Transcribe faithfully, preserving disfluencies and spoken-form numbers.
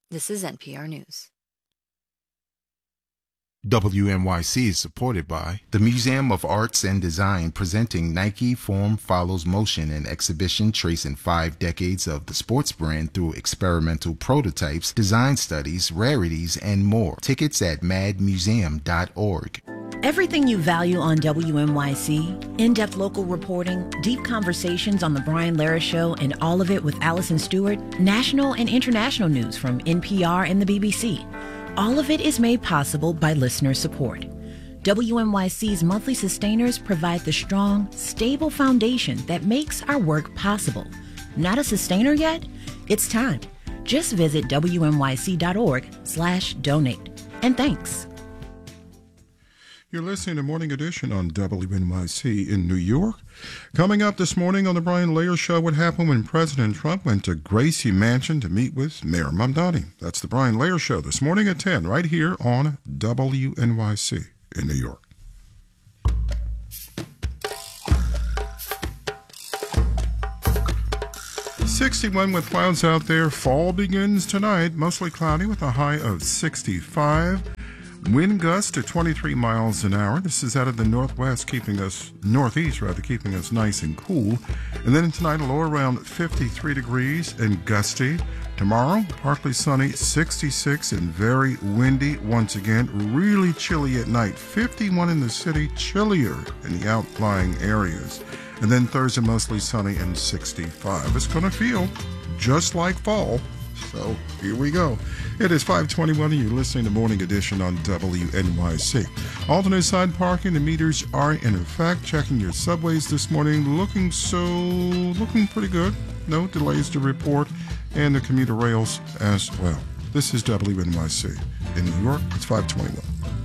This is N P R News. W N Y C is supported by the Museum of Arts and Design, presenting Nike Form Follows Motion, an exhibition tracing five decades of the sports brand through experimental prototypes, design studies, rarities, and more. Tickets at mad museum dot org. Everything you value on W N Y C, in-depth local reporting, deep conversations on The Brian Lehrer Show, and all of it with Allison Stewart, national and international news from N P R and the B B C. All of it is made possible by listener support. W N Y C's monthly sustainers provide the strong, stable foundation that makes our work possible. Not a sustainer yet? It's time. Just visit W N Y C dot org slash donate. And thanks. You're listening to Morning Edition on W N Y C in New York. Coming up this morning on The Brian Lehrer Show, what happened when President Trump went to Gracie Mansion to meet with Mayor Mamdani. That's The Brian Lehrer Show this morning at ten, right here on W N Y C in New York. sixty-one with clouds out there. Fall begins tonight, mostly cloudy with a high of sixty-five. Wind gusts to twenty-three miles an hour. This is out of the northwest, keeping us, northeast rather, keeping us nice and cool. And then tonight, a low around fifty-three degrees and gusty. Tomorrow, partly sunny, sixty-six and very windy. Once again, really chilly at night. fifty-one in the city, chillier in the outlying areas. And then Thursday, mostly sunny and sixty-five. It's going to feel just like fall. So here we go. It is five twenty-one and you're listening to Morning Edition on W N Y C. Alternate side parking, the meters are in effect. Checking your subways this morning, looking so, looking pretty good. No delays to report, and the commuter rails as well. This is W N Y C. In New York, it's five twenty-one.